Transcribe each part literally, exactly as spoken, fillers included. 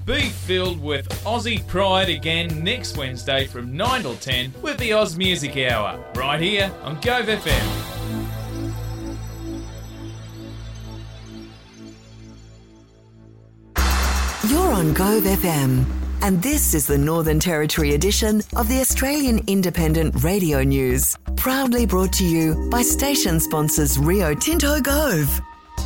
Be filled with Aussie pride again next Wednesday from nine till ten with the Oz Music Hour, right here on Gove F M. You're on Gove F M, and this is the Northern Territory edition of the Australian Independent Radio News, proudly brought to you by station sponsors Rio Tinto Gove.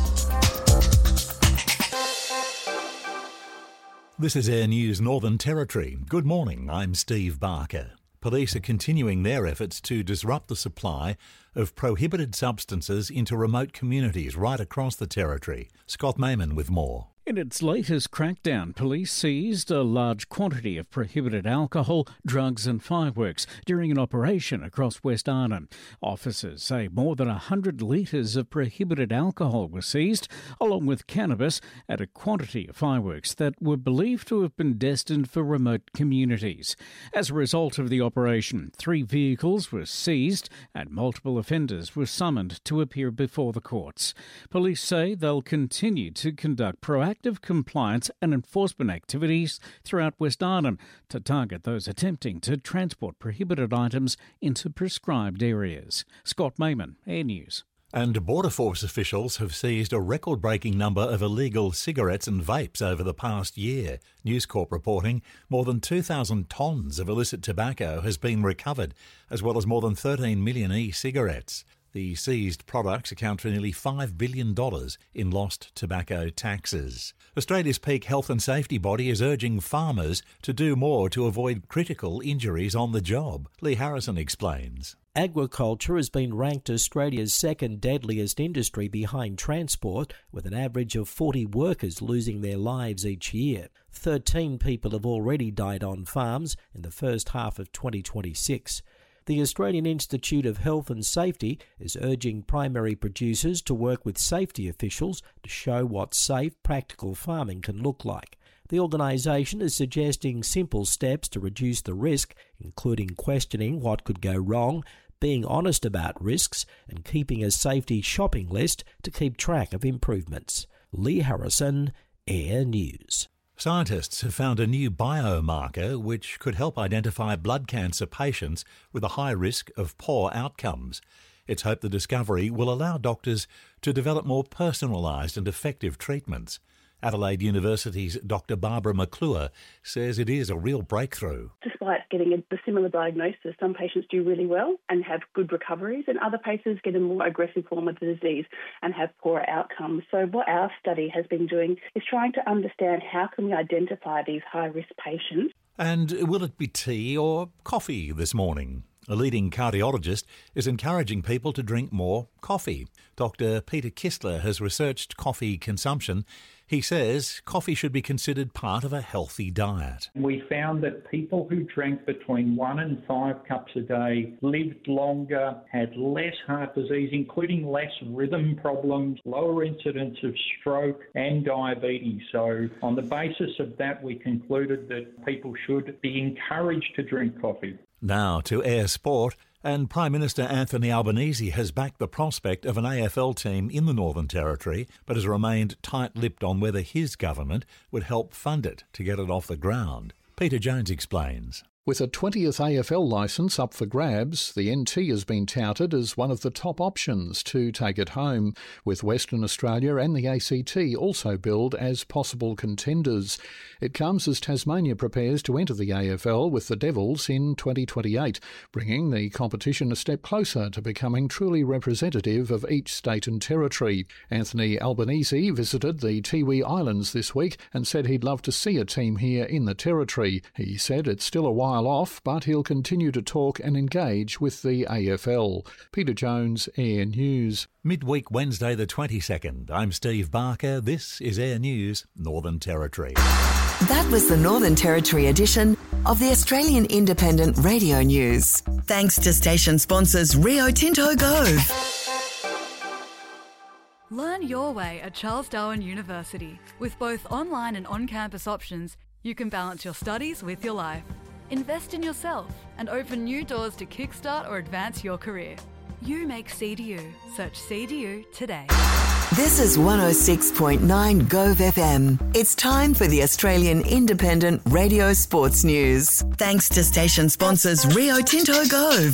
This is Air News Northern Territory. Good morning, I'm Steve Barker. Police are continuing their efforts to disrupt the supply of prohibited substances into remote communities right across the Territory. Scott Mayman with more. In its latest crackdown, police seized a large quantity of prohibited alcohol, drugs and fireworks during an operation across West Arnhem. Officers say more than one hundred litres of prohibited alcohol were seized, along with cannabis and a quantity of fireworks that were believed to have been destined for remote communities. As a result of the operation, three vehicles were seized and multiple offenders were summoned to appear before the courts. Police say they'll continue to conduct proactive active compliance and enforcement activities throughout West Arnhem to target those attempting to transport prohibited items into prescribed areas. Scott Mayman, Air News. And Border Force officials have seized a record-breaking number of illegal cigarettes and vapes over the past year. News Corp reporting more than two thousand tonnes of illicit tobacco has been recovered, as well as more than thirteen million e-cigarettes. The seized products account for nearly five billion dollars in lost tobacco taxes. Australia's peak health and safety body is urging farmers to do more to avoid critical injuries on the job. Lee Harrison explains. Agriculture has been ranked Australia's second deadliest industry behind transport, with an average of forty workers losing their lives each year. thirteen people have already died on farms in the first half of twenty twenty-six. The Australian Institute of Health and Safety is urging primary producers to work with safety officials to show what safe, practical farming can look like. The organisation is suggesting simple steps to reduce the risk, including questioning what could go wrong, being honest about risks, and keeping a safety shopping list to keep track of improvements. Lee Harrison, Air News. Scientists have found a new biomarker which could help identify blood cancer patients with a high risk of poor outcomes. It's hoped the discovery will allow doctors to develop more personalised and effective treatments. Adelaide University's Doctor Barbara McClure says it is a real breakthrough. Despite getting a similar diagnosis, some patients do really well and have good recoveries, and other patients get a more aggressive form of the disease and have poorer outcomes. So what our study has been doing is trying to understand how can we identify these high-risk patients. And will it be tea or coffee this morning? A leading cardiologist is encouraging people to drink more coffee. Doctor Peter Kistler has researched coffee consumption. He says coffee should be considered part of a healthy diet. We found that people who drank between one and five cups a day lived longer, had less heart disease, including less rhythm problems, lower incidence of stroke and diabetes. So on the basis of that, we concluded that people should be encouraged to drink coffee. Now to Air Sport, and Prime Minister Anthony Albanese has backed the prospect of an A F L team in the Northern Territory, but has remained tight-lipped on whether his government would help fund it to get it off the ground. Peter Jones explains. With a twentieth A F L licence up for grabs, the N T has been touted as one of the top options to take it home, with Western Australia and the A C T also billed as possible contenders. It comes as Tasmania prepares to enter the A F L with the Devils in twenty twenty-eight, bringing the competition a step closer to becoming truly representative of each state and territory. Anthony Albanese visited the Tiwi Islands this week and said he'd love to see a team here in the territory. He said it's still a while off, but he'll continue to talk and engage with the A F L. Peter Jones, Air News. Midweek Wednesday the twenty-second. I'm Steve Barker. This is Air News, Northern Territory. That was the Northern Territory edition of the Australian Independent Radio News. Thanks to station sponsors Rio Tinto Gove. Learn your way at Charles Darwin University. With both online and on-campus options, you can balance your studies with your life. Invest in yourself and open new doors to kickstart or advance your career. You make C D U. Search C D U today. This is one oh six point nine Gove F M. It's time for the Australian Independent Radio Sports News. Thanks to station sponsors Rio Tinto Gove.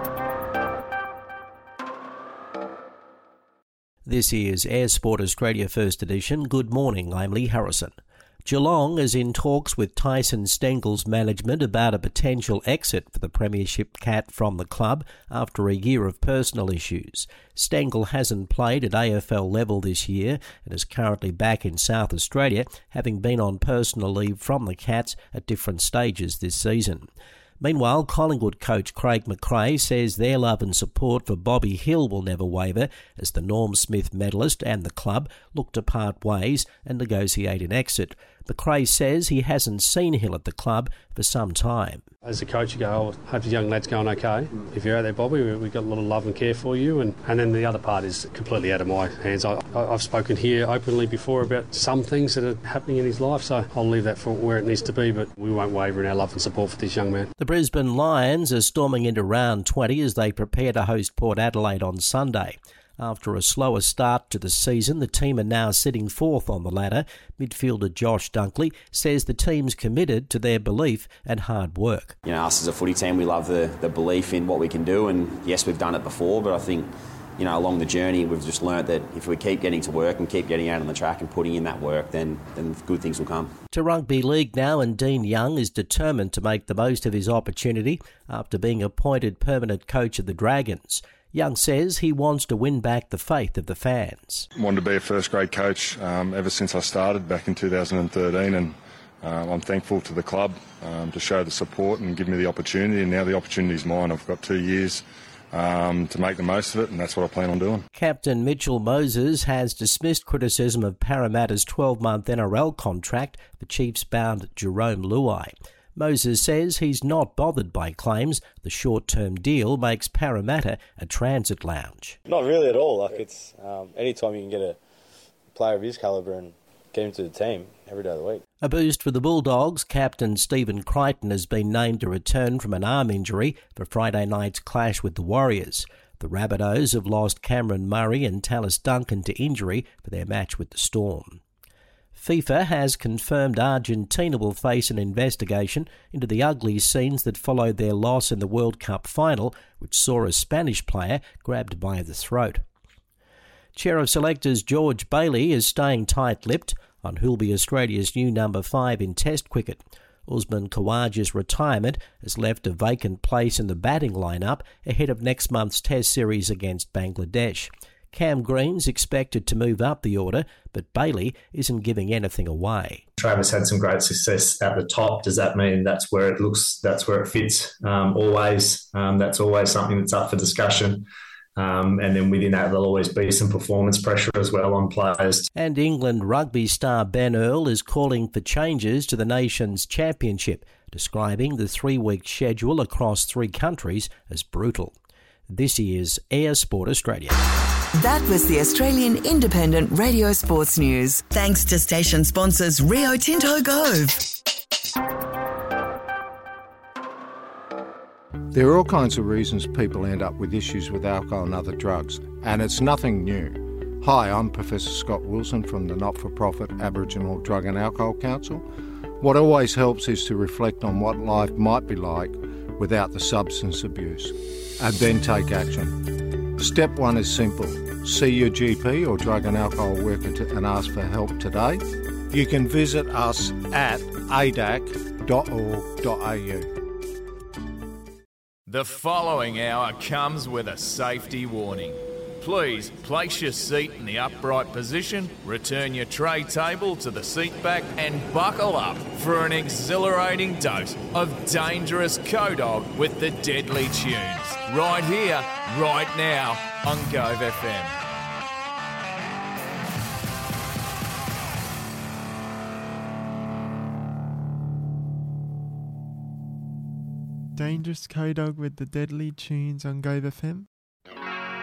This is Air Sport Australia First Edition. Good morning, I'm Lee Harrison. Geelong is in talks with Tyson Stengel's management about a potential exit for the Premiership Cat from the club after a year of personal issues. Stengel hasn't played at A F L level this year and is currently back in South Australia, having been on personal leave from the Cats at different stages this season. Meanwhile, Collingwood coach Craig McRae says their love and support for Bobby Hill will never waver as the Norm Smith medalist and the club look to part ways and negotiate an exit. McRae says he hasn't seen Hill at the club for some time. As a coach, you go, oh, hope the young lad's going okay. If you're out there, Bobby, we've got a lot of love and care for you. And, and then the other part is completely out of my hands. I, I've spoken here openly before about some things that are happening in his life, so I'll leave that for where it needs to be, but we won't waver in our love and support for this young man. The Brisbane Lions are storming into round twenty as they prepare to host Port Adelaide on Sunday. After a slower start to the season, the team are now sitting fourth on the ladder. Midfielder Josh Dunkley says the team's committed to their belief and hard work. You know, us as a footy team, we love the, the belief in what we can do, and yes, we've done it before, but I think, you know, along the journey, we've just learnt that if we keep getting to work and keep getting out on the track and putting in that work, then, then good things will come. To rugby league now, and Dean Young is determined to make the most of his opportunity after being appointed permanent coach of the Dragons. Young says he wants to win back the faith of the fans. I wanted to be a first-grade coach um, ever since I started back in two thousand thirteen, and uh, I'm thankful to the club um, to show the support and give me the opportunity, and now the opportunity is mine. I've got two years um, to make the most of it, and that's what I plan on doing. Captain Mitchell Moses has dismissed criticism of Parramatta's twelve-month N R L contract for Chiefs-bound Jerome Luai. Moses says he's not bothered by claims the short-term deal makes Parramatta a transit lounge. Not really at all. Like it's um, any time you can get a player of his calibre and get him to the team every day of the week. A boost for the Bulldogs. Captain Stephen Crichton has been named to return from an arm injury for Friday night's clash with the Warriors. The Rabbitohs have lost Cameron Murray and Tallis Duncan to injury for their match with the Storm. FIFA has confirmed Argentina will face an investigation into the ugly scenes that followed their loss in the World Cup final, which saw a Spanish player grabbed by the throat. Chair of Selectors George Bailey is staying tight-lipped on who'll be Australia's new number five in Test cricket. Usman Khawaja's retirement has left a vacant place in the batting lineup ahead of next month's Test series against Bangladesh. Cam Green's expected to move up the order, but Bailey isn't giving anything away. Travis had some great success at the top. Does that mean that's where it looks, that's where it fits? Um, always. Um, that's always something that's up for discussion. Um, and then within that, there'll always be some performance pressure as well on players. And England rugby star Ben Earl is calling for changes to the nation's championship, describing the three-week schedule across three countries as brutal. This is Air Sport Australia. That was the Australian Independent Radio Sports News. Thanks to station sponsors Rio Tinto Gove. There are all kinds of reasons people end up with issues with alcohol and other drugs, and it's nothing new. Hi, I'm Professor Scott Wilson from the not-for-profit Aboriginal Drug and Alcohol Council. What always helps is to reflect on what life might be like without the substance abuse, and then take action. Step one is simple. See your G P or drug and alcohol worker to, and ask for help today. You can visit us at a d a c dot org dot a u. The following hour comes with a safety warning. Please place your seat in the upright position, return your tray table to the seat back and buckle up for an exhilarating dose of dangerous co-dog with the deadly tunes. Right here, right now on Gove F M. Dangerous Co-Dog with the deadly tunes on Gove F M.